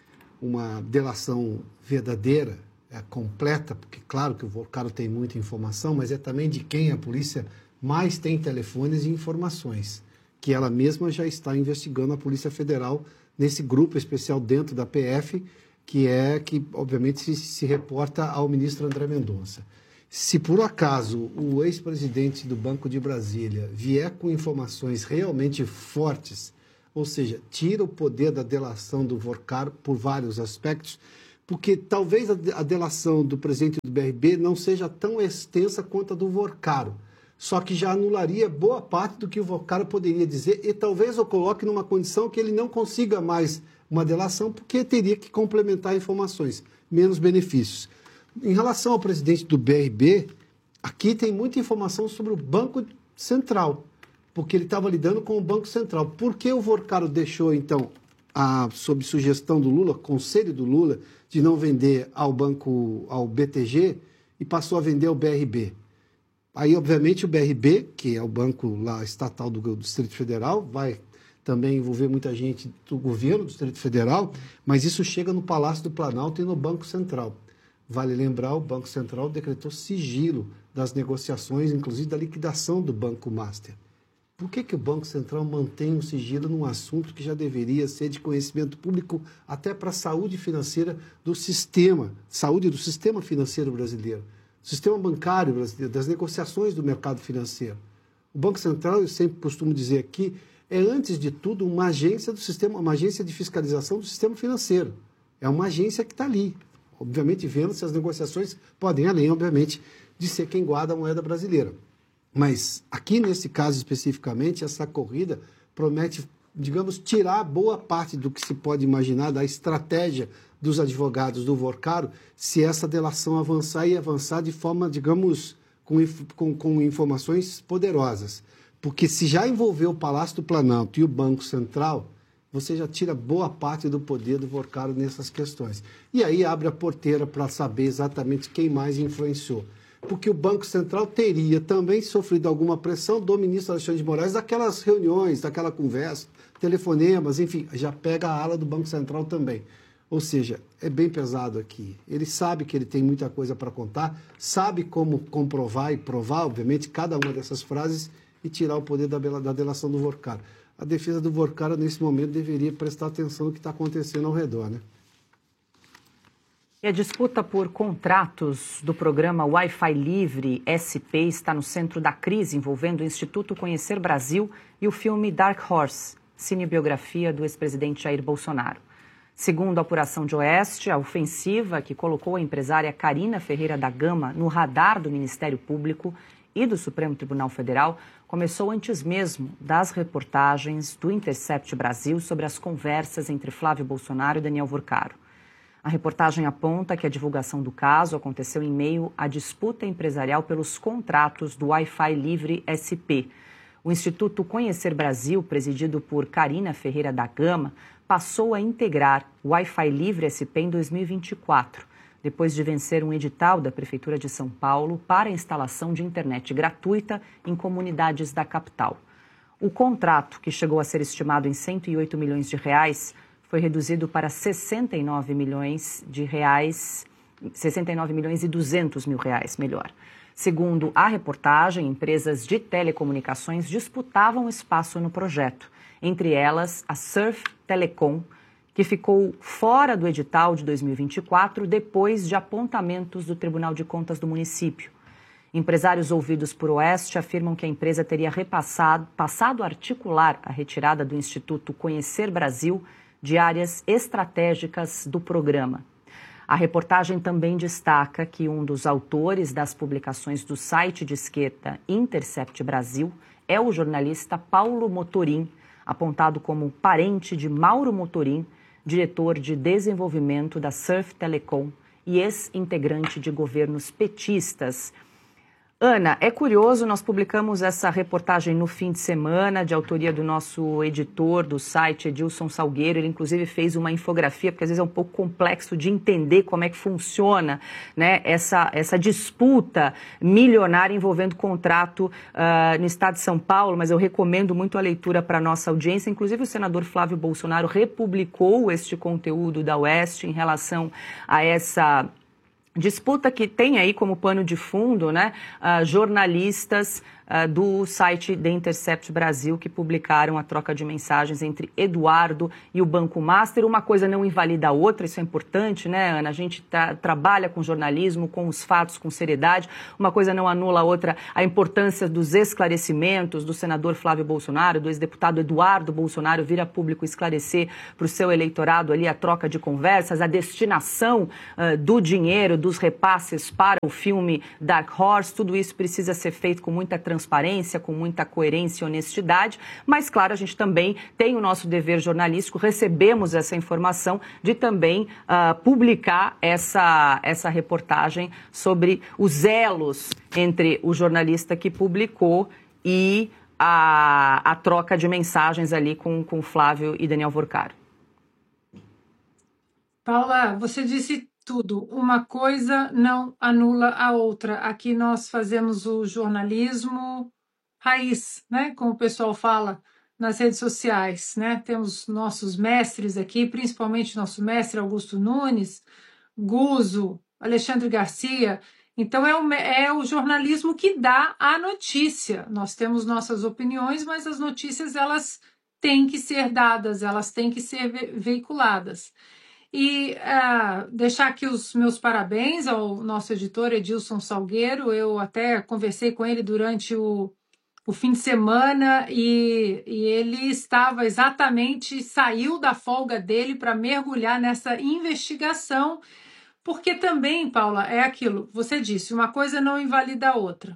delação verdadeira, completa, porque claro que o Vorcaro tem muita informação, mas é também de quem a polícia mais tem telefones e informações, que ela mesma já está investigando a Polícia Federal nesse grupo especial dentro da PF, que obviamente se reporta ao ministro André Mendonça. Se por acaso o ex-presidente do Banco de Brasília vier com informações realmente fortes, ou seja, tira o poder da delação do Vorcaro por vários aspectos, porque talvez a delação do presidente do BRB não seja tão extensa quanto a do Vorcaro, só que já anularia boa parte do que o Vorcaro poderia dizer e talvez o coloque numa condição que ele não consiga mais uma delação, porque teria que complementar informações, menos benefícios. Em relação ao presidente do BRB, aqui tem muita informação sobre o Banco Central, porque ele estava lidando com o Banco Central. Por que o Vorcaro deixou, então, sob sugestão do Lula, conselho do Lula, de não vender ao BTG e passou a vender ao BRB? Aí, obviamente, o BRB, que é o banco lá estatal do Distrito Federal, vai também envolver muita gente do governo do Distrito Federal, mas isso chega no Palácio do Planalto e no Banco Central. Vale lembrar, o Banco Central decretou sigilo das negociações, inclusive da liquidação do Banco Master. Por que o Banco Central mantém um sigilo num assunto que já deveria ser de conhecimento público até para a saúde financeira do sistema, saúde do sistema financeiro brasileiro, do sistema bancário brasileiro, das negociações do mercado financeiro? O Banco Central, eu sempre costumo dizer aqui, é antes de tudo uma agência do sistema, uma agência de fiscalização do sistema financeiro. É uma agência que está ali, obviamente vendo se as negociações podem, além, obviamente, de ser quem guarda a moeda brasileira. Mas aqui, nesse caso especificamente, essa corrida promete, digamos, tirar boa parte do que se pode imaginar da estratégia dos advogados do Vorcaro, se essa delação avançar e avançar de forma, digamos, com informações poderosas. Porque se já envolveu o Palácio do Planalto e o Banco Central, você já tira boa parte do poder do Vorcaro nessas questões. E aí abre a porteira para saber exatamente quem mais influenciou. Porque o Banco Central teria também sofrido alguma pressão do ministro Alexandre de Moraes daquelas reuniões, daquela conversa, telefonemas, enfim, já pega a ala do Banco Central também. Ou seja, é bem pesado aqui. Ele sabe que ele tem muita coisa para contar, sabe como comprovar e provar, obviamente, cada uma dessas frases e tirar o poder da delação do Vorcaro. A defesa do Vorcaro, nesse momento, deveria prestar atenção no que está acontecendo ao redor, né? E a disputa por contratos do programa Wi-Fi Livre SP está no centro da crise envolvendo o Instituto Conhecer Brasil e o filme Dark Horse, cinebiografia do ex-presidente Jair Bolsonaro. Segundo a apuração de Oeste, a ofensiva que colocou a empresária Carina Ferreira da Gama no radar do Ministério Público e do Supremo Tribunal Federal começou antes mesmo das reportagens do Intercept Brasil sobre as conversas entre Flávio Bolsonaro e Daniel Vorcaro. A reportagem aponta que a divulgação do caso aconteceu em meio à disputa empresarial pelos contratos do Wi-Fi Livre SP. O Instituto Conhecer Brasil, presidido por Carina Ferreira da Gama, passou a integrar o Wi-Fi Livre SP em 2024, depois de vencer um edital da Prefeitura de São Paulo para a instalação de internet gratuita em comunidades da capital. O contrato, que chegou a ser estimado em 108 milhões de reais, foi reduzido para 69 milhões e 200 mil reais, melhor. Segundo a reportagem, empresas de telecomunicações disputavam espaço no projeto, entre elas a Surf Telecom, que ficou fora do edital de 2024 depois de apontamentos do Tribunal de Contas do município. Empresários ouvidos por Oeste afirmam que a empresa teria passado a articular a retirada do Instituto Conhecer Brasil de áreas estratégicas do programa. A reportagem também destaca que um dos autores das publicações do site de esquerda Intercept Brasil é o jornalista Paulo Motorim, apontado como parente de Mauro Motorim, diretor de desenvolvimento da Surf Telecom e ex-integrante de governos petistas. Ana, é curioso, nós publicamos essa reportagem no fim de semana, de autoria do nosso editor do site, Edilson Salgueiro. Ele, inclusive, fez uma infografia, porque às vezes é um pouco complexo de entender como é que funciona, né, essa disputa milionária envolvendo contrato no estado de São Paulo, mas eu recomendo muito a leitura para a nossa audiência. Inclusive, o senador Flávio Bolsonaro republicou este conteúdo da Oeste em relação a essa Disputa que tem aí como pano de fundo, né, jornalistas do site The Intercept Brasil, que publicaram a troca de mensagens entre Eduardo e o Banco Master. Uma coisa não invalida a outra, isso é importante, né, Ana? A gente trabalha com jornalismo, com os fatos, com seriedade. Uma coisa não anula a outra, a importância dos esclarecimentos do senador Flávio Bolsonaro, do ex-deputado Eduardo Bolsonaro, vir a público esclarecer para o seu eleitorado ali a troca de conversas, a destinação do dinheiro, dos repasses para o filme Dark Horse. Tudo isso precisa ser feito com muita transparência, com muita coerência e honestidade, mas, claro, a gente também tem o nosso dever jornalístico, recebemos essa informação de também publicar essa reportagem sobre os elos entre o jornalista que publicou e a troca de mensagens ali com Flávio e Daniel Vorcaro. Paula, você disse tudo. Uma coisa não anula a outra. Aqui nós fazemos o jornalismo raiz, né? Como o pessoal fala nas redes sociais, né? Temos nossos mestres aqui, principalmente nosso mestre Augusto Nunes, Guzzo, Alexandre Garcia. Então é o jornalismo que dá a notícia. Nós temos nossas opiniões, mas as notícias elas têm que ser dadas, elas têm que ser veiculadas. E deixar aqui os meus parabéns ao nosso editor Edilson Salgueiro. Eu até conversei com ele durante o fim de semana e ele estava exatamente, saiu da folga dele para mergulhar nessa investigação, porque também, Paula, é aquilo, você disse, uma coisa não invalida a outra.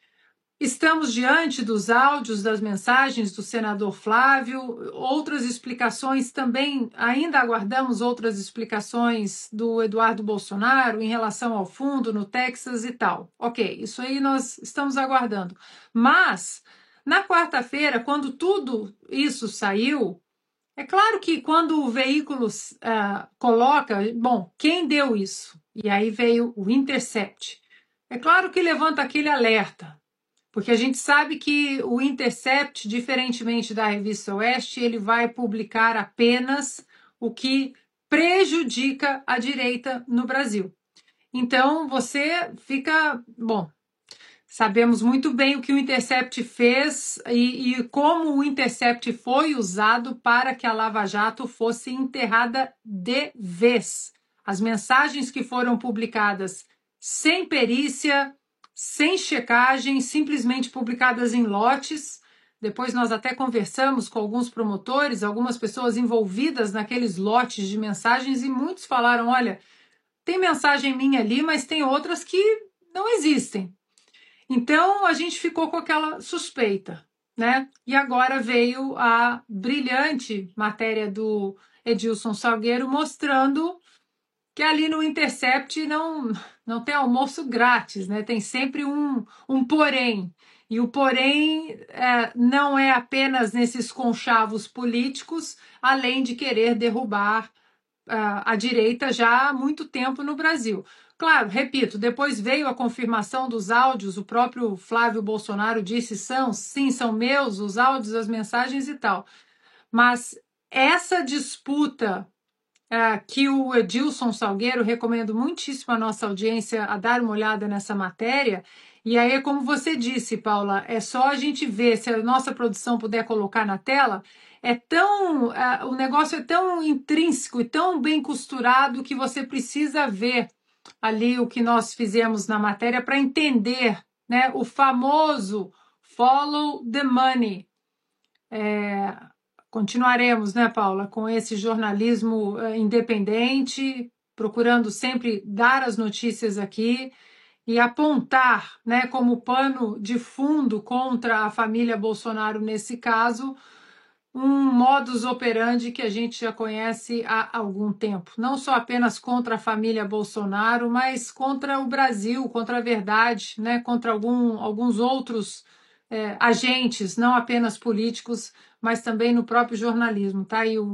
Estamos diante dos áudios, das mensagens do senador Flávio, outras explicações também, ainda aguardamos outras explicações do Eduardo Bolsonaro em relação ao fundo no Texas e tal. Ok, isso aí nós estamos aguardando. Mas, na quarta-feira, quando tudo isso saiu, é claro que quando o veículo coloca, bom, quem deu isso? E aí veio o Intercept. É claro que levanta aquele alerta. Porque a gente sabe que o Intercept, diferentemente da Revista Oeste, ele vai publicar apenas o que prejudica a direita no Brasil. Então, você fica... Bom, sabemos muito bem o que o Intercept fez e como o Intercept foi usado para que a Lava Jato fosse enterrada de vez. As mensagens que foram publicadas sem perícia, sem checagem, simplesmente publicadas em lotes. Depois nós até conversamos com alguns promotores, algumas pessoas envolvidas naqueles lotes de mensagens e muitos falaram, olha, tem mensagem minha ali, mas tem outras que não existem. Então a gente ficou com aquela suspeita, né? E agora veio a brilhante matéria do Edilson Salgueiro mostrando que ali no Intercept não tem almoço grátis, né? Tem sempre um porém. E o porém não é apenas nesses conchavos políticos, além de querer derrubar a direita já há muito tempo no Brasil. Claro, repito, depois veio a confirmação dos áudios, o próprio Flávio Bolsonaro disse, sim, são meus, os áudios, as mensagens e tal. Mas essa disputa que o Edilson Salgueiro, recomendo muitíssimo a nossa audiência a dar uma olhada nessa matéria, e aí, como você disse, Paula, é só a gente ver, se a nossa produção puder colocar na tela, o negócio é tão intrínseco e tão bem costurado que você precisa ver ali o que nós fizemos na matéria para entender, né, o famoso follow the money. Continuaremos, né, Paula, com esse jornalismo independente, procurando sempre dar as notícias aqui e apontar, né, como pano de fundo contra a família Bolsonaro nesse caso, um modus operandi que a gente já conhece há algum tempo. Não só apenas contra a família Bolsonaro, mas contra o Brasil, contra a verdade, né, contra alguns outros agentes, não apenas políticos, mas também no próprio jornalismo. Tá aí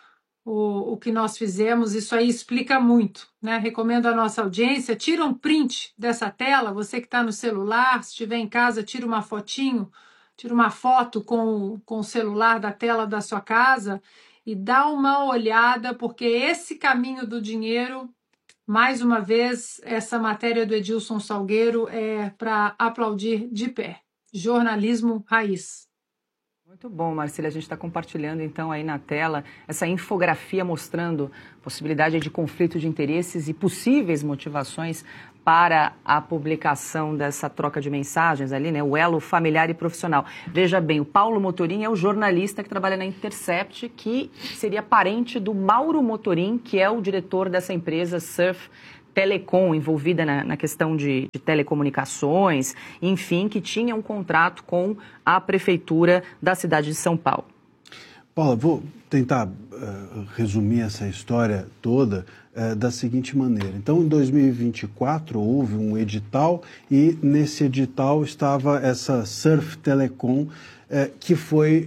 o que nós fizemos, isso aí explica muito, né? Recomendo à nossa audiência, tira um print dessa tela, você que está no celular, se estiver em casa, tira uma fotinho, tira uma foto com o celular da tela da sua casa e dá uma olhada, porque esse caminho do dinheiro Mais uma vez, essa matéria do Edilson Salgueiro é para aplaudir de pé. Jornalismo raiz. Muito bom, Marcília. A gente está compartilhando, então, aí na tela, essa infografia mostrando possibilidade de conflito de interesses e possíveis motivações para a publicação dessa troca de mensagens ali, né? O elo familiar e profissional. Veja bem, o Paulo Motorim é o jornalista que trabalha na Intercept, que seria parente do Mauro Motorim, que é o diretor dessa empresa Surf Telecom, envolvida na questão de telecomunicações, enfim, que tinha um contrato com a prefeitura da cidade de São Paulo. Paula, vou tentar resumir essa história toda da seguinte maneira. Então, em 2024, houve um edital e nesse edital estava essa Surf Telecom, que foi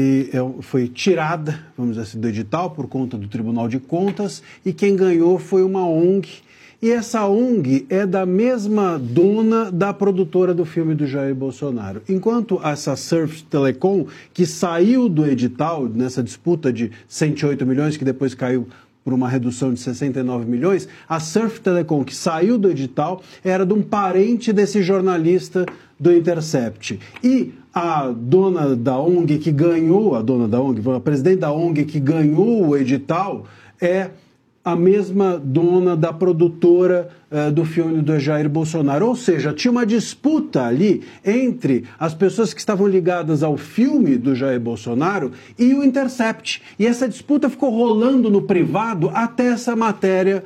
tirada, vamos dizer assim, do edital por conta do Tribunal de Contas, e quem ganhou foi uma ONG. E essa ONG é da mesma dona da produtora do filme do Jair Bolsonaro. Enquanto essa Surf Telecom, que saiu do edital nessa disputa de 108 milhões, que depois caiu por uma redução de 69 milhões, a Surf Telecom, que saiu do edital, era de um parente desse jornalista do Intercept. E a dona da ONG que ganhou, a presidente da ONG que ganhou o edital é a mesma dona da produtora do filme do Jair Bolsonaro. Ou seja, tinha uma disputa ali entre as pessoas que estavam ligadas ao filme do Jair Bolsonaro e o Intercept. E essa disputa ficou rolando no privado até essa matéria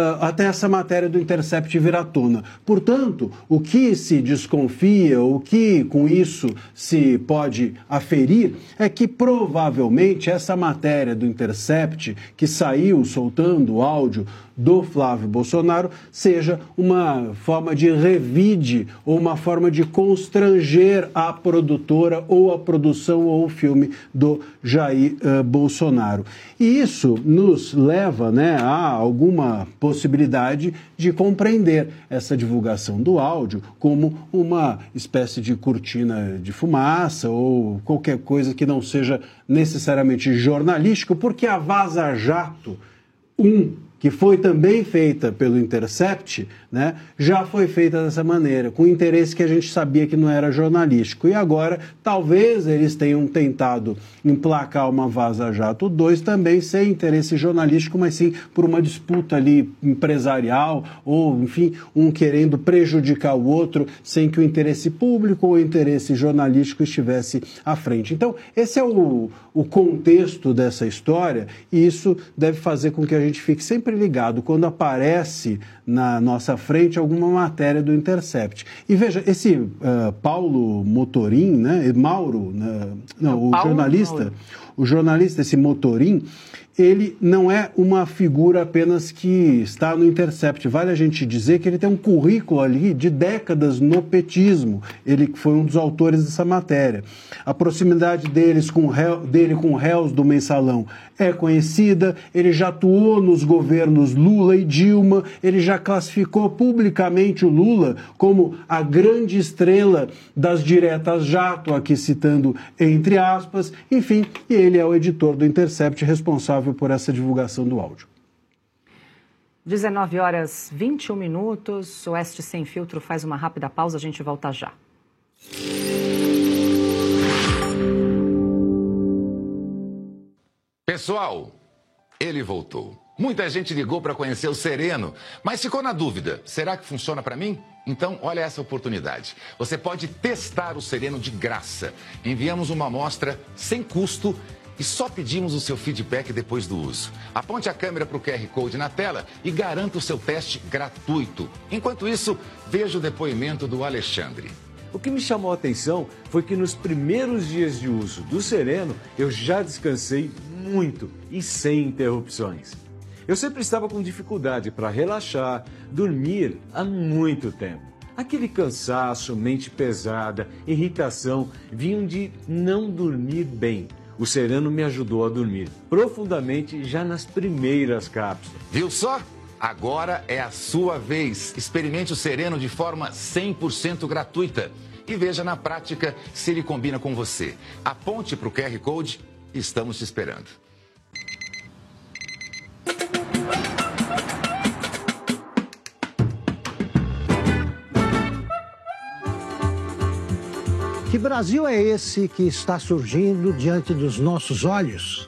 do Intercept vir à tona. Portanto, o que se desconfia, o que com isso se pode aferir, é que provavelmente essa matéria do Intercept, que saiu soltando o áudio do Flávio Bolsonaro, seja uma forma de revide ou uma forma de constranger a produtora ou a produção ou o filme do Jair Bolsonaro. E isso nos leva, né, a alguma possibilidade de compreender essa divulgação do áudio como uma espécie de cortina de fumaça ou qualquer coisa que não seja necessariamente jornalístico, porque a Vaza Jato 1, que foi também feita pelo Intercept, né, já foi feita dessa maneira, com interesse que a gente sabia que não era jornalístico. E agora, talvez eles tenham tentado emplacar uma Vaza Jato 2 também sem interesse jornalístico, mas sim por uma disputa ali empresarial, ou, enfim, um querendo prejudicar o outro, sem que o interesse público ou o interesse jornalístico estivesse à frente. Então, esse é o contexto dessa história, e isso deve fazer com que a gente fique sempre ligado quando aparece na nossa frente alguma matéria do Intercept. E veja, esse Paulo Motorim, né, Mauro, o jornalista, esse Motorim, ele não é uma figura apenas que está no Intercept. Vale a gente dizer que ele tem um currículo ali de décadas no petismo. Ele foi um dos autores dessa matéria. A proximidade dele com réus do mensalão é conhecida. Ele já atuou nos governos Lula e Dilma. Ele já classificou publicamente o Lula como a grande estrela das diretas jato, aqui citando entre aspas. Enfim, e ele é o editor do Intercept, responsável por essa divulgação do áudio. 19h21. Oeste Sem Filtro faz uma rápida pausa, a gente volta já. Pessoal, ele voltou. Muita gente ligou para conhecer o Sereno, mas ficou na dúvida. Será que funciona para mim? Então, olha essa oportunidade. Você pode testar o Sereno de graça. Enviamos uma amostra sem custo e só pedimos o seu feedback depois do uso. Aponte a câmera para o QR Code na tela e garanta o seu teste gratuito. Enquanto isso, veja o depoimento do Alexandre. O que me chamou a atenção foi que nos primeiros dias de uso do Sereno, eu já descansei muito e sem interrupções. Eu sempre estava com dificuldade para relaxar, dormir há muito tempo. Aquele cansaço, mente pesada, irritação, vinham de não dormir bem. O Sereno me ajudou a dormir profundamente já nas primeiras cápsulas. Viu só? Agora é a sua vez. Experimente o Sereno de forma 100% gratuita e veja na prática se ele combina com você. Aponte para o QR Code e estamos te esperando. Que Brasil é esse que está surgindo diante dos nossos olhos?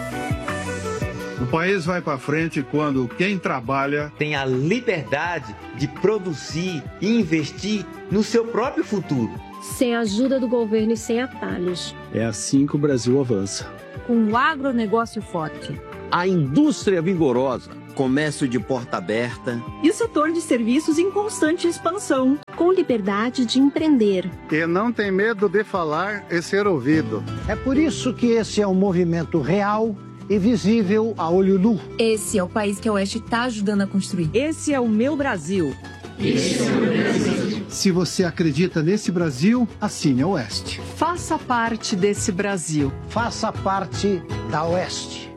O país vai para frente quando quem trabalha tem a liberdade de produzir e investir no seu próprio futuro. Sem a ajuda do governo e sem atalhos. É assim que o Brasil avança. Com o agronegócio forte. A indústria vigorosa. Comércio de porta aberta. E o setor de serviços em constante expansão. Com liberdade de empreender. e não tem medo de falar e ser ouvido. É por isso que esse é um movimento real e visível a olho nu. Esse é o país que a Oeste está ajudando a construir. Esse é o meu Brasil. Se você acredita nesse Brasil, assine a Oeste. Faça parte desse Brasil. Faça parte da Oeste.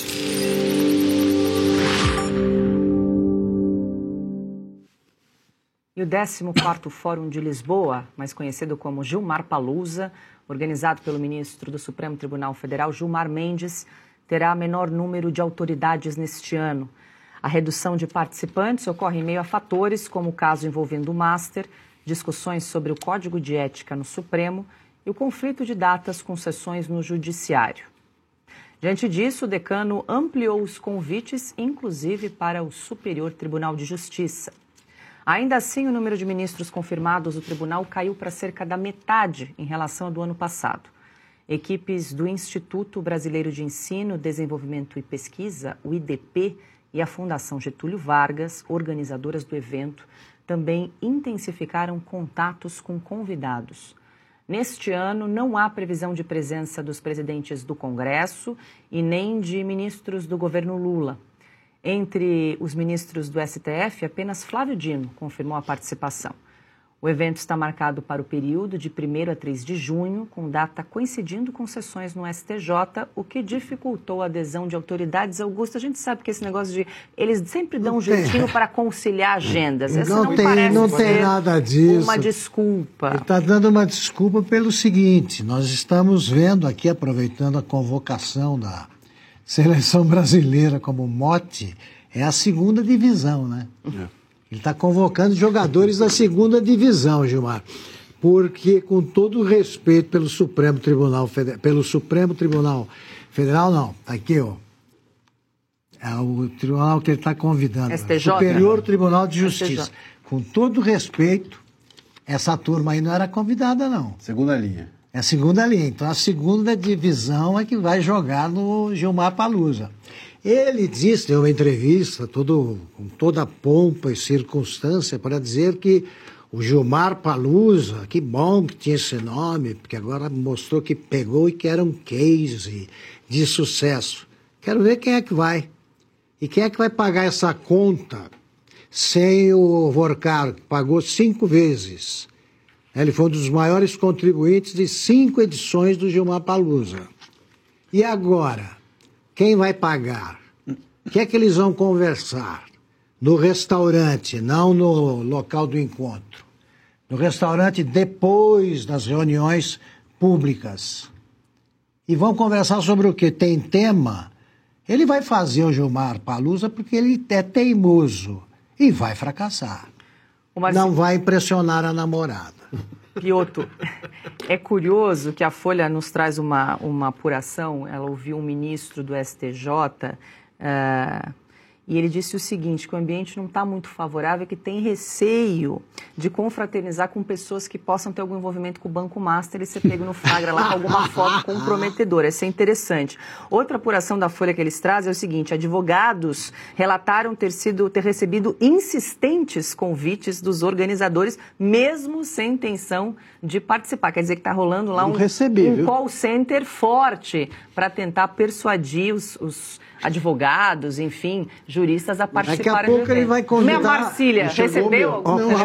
E o 14º Fórum de Lisboa, mais conhecido como Gilmar Palusa, organizado pelo ministro do Supremo Tribunal Federal, Gilmar Mendes, terá menor número de autoridades neste ano. A redução de participantes ocorre em meio a fatores como o caso envolvendo o Master, discussões sobre o Código de Ética no Supremo e o conflito de datas com sessões no Judiciário. Diante disso, o decano ampliou os convites, inclusive para o Superior Tribunal de Justiça. Ainda assim, o número de ministros confirmados do tribunal caiu para cerca da metade em relação ao do ano passado. Equipes do Instituto Brasileiro de Ensino, Desenvolvimento e Pesquisa, o IDP, e a Fundação Getúlio Vargas, organizadoras do evento, também intensificaram contatos com convidados. Neste ano, não há previsão de presença dos presidentes do Congresso e nem de ministros do governo Lula. Entre os ministros do STF, apenas Flávio Dino confirmou a participação. O evento está marcado para o período de 1º a 3 de junho, com data coincidindo com sessões no STJ, o que dificultou a adesão de autoridades. Augusto, a gente sabe que esse negócio de... Eles sempre dão um jeitinho para conciliar agendas. Essa não tem nada disso. Uma desculpa. Ele está dando uma desculpa pelo seguinte, nós estamos vendo aqui, aproveitando a convocação da Seleção Brasileira como mote, é a 2ª divisão, né? Ele está convocando jogadores da 2ª divisão, Gilmar, porque, com todo o respeito pelo Supremo Tribunal Federal, não, aqui, ó, é o tribunal que ele está convidando, STJ, Superior Tribunal de STJ. Justiça. Com todo o respeito, essa turma aí não era convidada, não. Segunda linha. É a 2ª linha, então a 2ª divisão é que vai jogar no Gilmar Palusa. Ele disse, deu uma entrevista com toda a pompa e circunstância para dizer que o Gilmar Palusa, que bom que tinha esse nome, porque agora mostrou que pegou e que era um case de sucesso. Quero ver quem é que vai. E quem é que vai pagar essa conta sem o Vorcar, que pagou 5 vezes. Ele foi um dos maiores contribuintes de 5 edições do Gilmar Palusa. E agora, quem vai pagar? O que é que eles vão conversar? No restaurante, não no local do encontro. No restaurante depois das reuniões públicas. E vão conversar sobre o quê? Tem tema? Ele vai fazer o Gilmar Palusa porque ele é teimoso e vai fracassar. Não vai impressionar a namorada. Piotr, é curioso que a Folha nos traz uma apuração, ela ouviu um ministro do STJ, e ele disse o seguinte, que o ambiente não está muito favorável, que tem receio de confraternizar com pessoas que possam ter algum envolvimento com o Banco Master e ser pego no flagra lá com alguma foto comprometedora. Isso é interessante. Outra apuração da Folha que eles trazem é o seguinte, advogados relataram ter recebido insistentes convites dos organizadores, mesmo sem intenção de participar. Quer dizer que está rolando lá um call center forte para tentar persuadir os advogados, enfim, juristas a participarem. Daqui a pouco ele vai convidar... Minha Marcília, recebeu?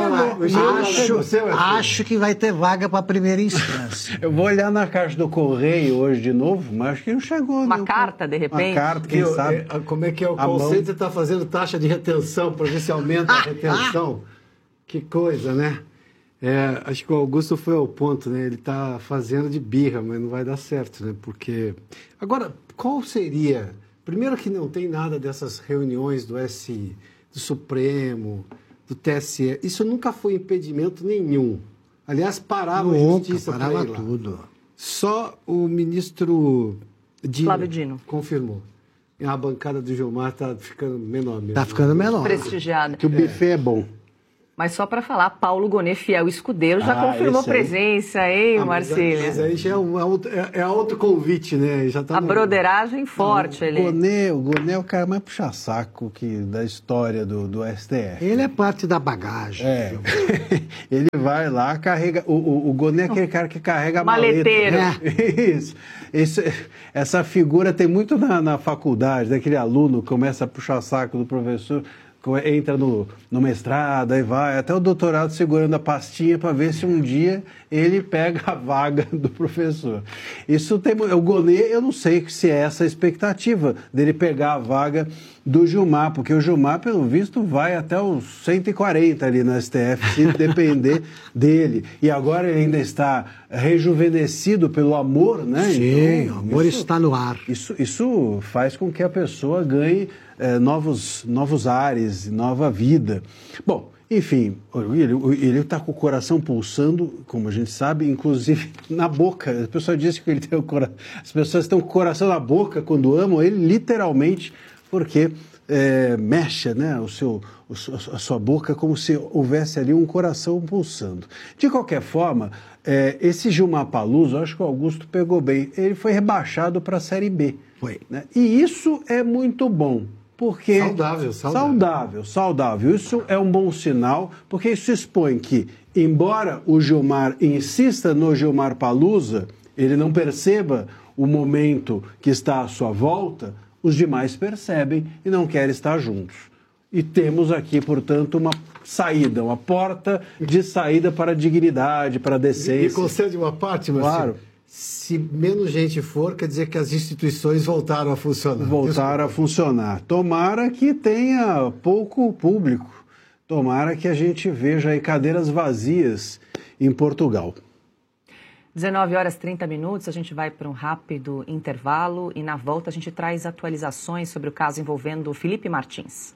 Acho que vai ter vaga para a primeira instância. Eu vou olhar na caixa do correio hoje de novo, mas acho que não chegou. Uma carta, de repente? Uma carta, quem sabe? Como é que é o call center está fazendo taxa de retenção para ver se aumenta a retenção? Que coisa, né? Acho que o Augusto foi ao ponto, né? Ele está fazendo de birra, mas não vai dar certo, né? Porque... Agora, qual seria... Primeiro que não tem nada dessas reuniões do Supremo, do TSE. Isso nunca foi impedimento nenhum. Aliás, parava a justiça para ir lá. Tudo. Só o ministro Flávio Dino confirmou. A bancada do Gilmar está ficando menor mesmo. Está ficando menor. Prestigiada. Que o buffet é bom. Mas só para falar, Paulo Gonet, fiel escudeiro, já confirmou presença, hein, Marcílio? Mas aí já é outro convite, né? Já tá a broderagem forte ali. O Gonet é o cara mais puxa-saco da história do STF. Ele é parte da bagagem. Ele vai lá, carrega... O Gonet é aquele cara que carrega a maleteiro. Maleta. Isso. Essa figura tem muito na faculdade, daquele aluno que começa a puxar saco do professor... entra no mestrado, aí vai até o doutorado segurando a pastinha para ver se um dia ele pega a vaga do professor. Isso tem o Gonet, eu não sei se é essa a expectativa dele pegar a vaga do Gilmar, porque o Gilmar, pelo visto, vai até os 140 ali no STF, se depender dele. E agora ele ainda está rejuvenescido pelo amor, né? Sim, então, o amor está no ar. Isso faz com que a pessoa ganhe novos ares, nova vida. Bom, enfim, ele está com o coração pulsando, como a gente sabe, inclusive na boca. A pessoa disse que ele tem as pessoas estão com o coração na boca quando amam ele, literalmente, porque mexe, né, a sua boca como se houvesse ali um coração pulsando. De qualquer forma, esse Gilmar Paluso, eu acho que o Augusto pegou bem, ele foi rebaixado para a Série B. Foi. Né? E isso é muito bom. Porque saudável. Isso é um bom sinal, porque isso expõe que, embora o Gilmar insista no Gilmar Palusa, ele não perceba o momento que está à sua volta, os demais percebem e não querem estar juntos. E temos aqui, portanto, uma saída, uma porta de saída para a dignidade, para a decência. Me concede uma parte, Marcelo? Claro. Se menos gente for, quer dizer que as instituições voltaram a funcionar. Tomara que tenha pouco público. Tomara que a gente veja aí cadeiras vazias em Portugal. 19h30, a gente vai para um rápido intervalo e na volta a gente traz atualizações sobre o caso envolvendo Felipe Martins.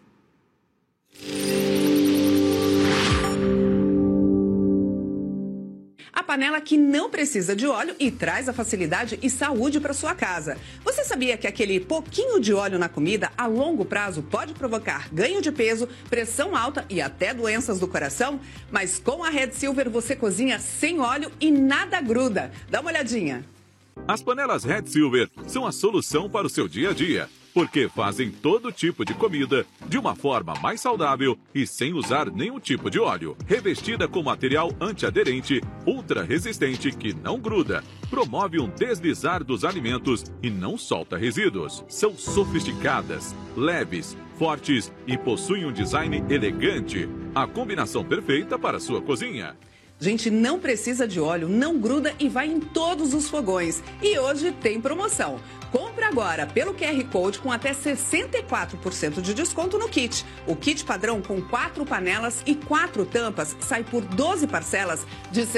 A panela que não precisa de óleo e traz a facilidade e saúde para sua casa. Você sabia que aquele pouquinho de óleo na comida a longo prazo pode provocar ganho de peso, pressão alta e até doenças do coração? Mas com a Red Silver você cozinha sem óleo e nada gruda. Dá uma olhadinha. As panelas Red Silver são a solução para o seu dia a dia, porque fazem todo tipo de comida de uma forma mais saudável e sem usar nenhum tipo de óleo. Revestida com material antiaderente, ultra resistente que não gruda, promove um deslizar dos alimentos e não solta resíduos. São sofisticadas, leves, fortes e possuem um design elegante. A combinação perfeita para a sua cozinha. Gente, não precisa de óleo, não gruda e vai em todos os fogões. E hoje tem promoção. Compre agora pelo QR Code com até 64% de desconto no kit. O kit padrão com 4 panelas e 4 tampas sai por 12 parcelas de R$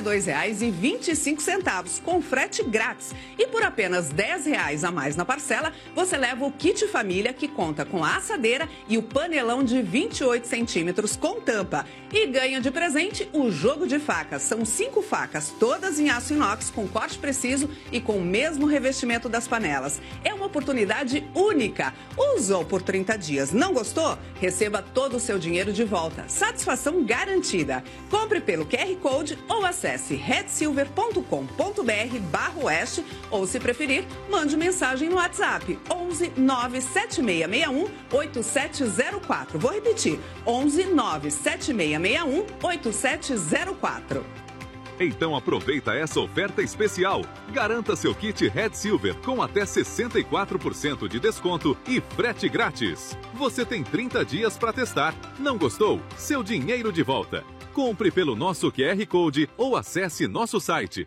62,25, com frete grátis. E por apenas R$ 10 a mais na parcela, você leva o kit família, que conta com a assadeira e o panelão de 28 centímetros com tampa. E ganha de presente o jogo de facas. São 5 facas, todas em aço inox, com corte preciso e com o mesmo revestimento das panelas. É uma oportunidade única. Usou por 30 dias, não gostou? Receba todo o seu dinheiro de volta. Satisfação garantida. Compre pelo QR Code ou acesse redsilver.com.br/oeste ou, se preferir, mande mensagem no WhatsApp 11 97661 8704. Vou repetir, 11 97661 8704. Então aproveita essa oferta especial. Garanta seu kit Red Silver com até 64% de desconto e frete grátis. Você tem 30 dias para testar. Não gostou? Seu dinheiro de volta. Compre pelo nosso QR Code ou acesse nosso site.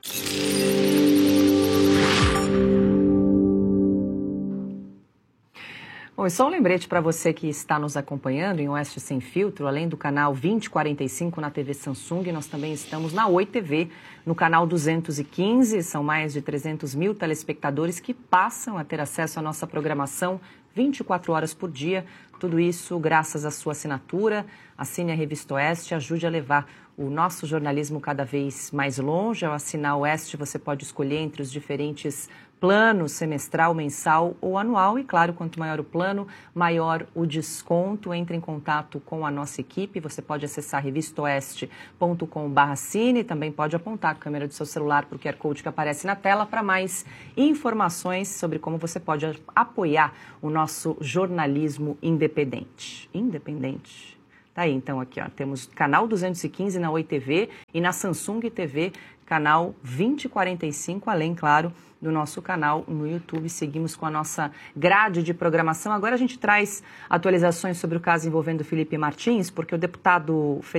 Bom, e só um lembrete para você que está nos acompanhando em Oeste Sem Filtro, além do canal 2045 na TV Samsung, nós também estamos na Oi TV, no canal 215. São mais de 300 mil telespectadores que passam a ter acesso à nossa programação 24 horas por dia. Tudo isso graças à sua assinatura. Assine a Revista Oeste e ajude a levar o nosso jornalismo cada vez mais longe. Ao assinar o Oeste, você pode escolher entre os diferentes planos, semestral, mensal ou anual. E claro, quanto maior o plano, maior o desconto. Entre em contato com a nossa equipe. Você pode acessar revistaoeste.com/cine. Também pode apontar a câmera do seu celular para o QR Code que aparece na tela para mais informações sobre como você pode apoiar o nosso jornalismo independente. Independente. Tá aí, então, aqui, ó, temos canal 215 na Oi TV e na Samsung TV, canal 2045, além, claro, do nosso canal no YouTube. Seguimos com a nossa grade de programação. Agora a gente traz atualizações sobre o caso envolvendo Felipe Martins, porque o deputado